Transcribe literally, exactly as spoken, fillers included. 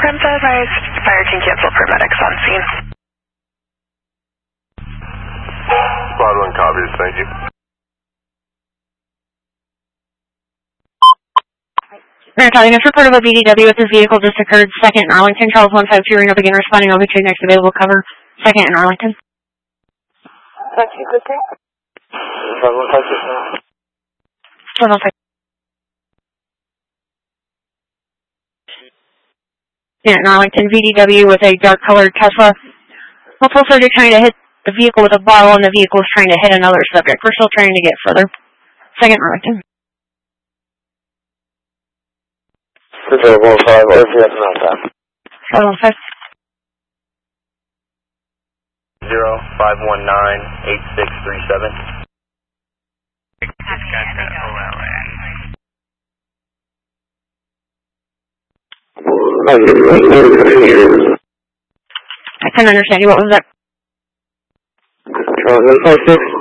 Crimson advised, fire team cancel, paramedics on scene. Squad one copies, thank you. Maritime, next report of a B D W with this vehicle just occurred. Second in Arlington, Charles one five two, Reno, begin responding. I'll be to next available cover. Second in Arlington. Thank you, good day. Squad one five two. Squad one five two. Yeah, in Arlington, V D W with a dark colored Tesla. Multiple subject trying to hit the vehicle with a bottle, and the vehicle is trying to hit another subject. We're still trying to get further. Second Arlington. Control one five, O C S nine time. Squad one five. Zero five one nine eight six three seven. I couldn't understand you. What was that? Control one five six.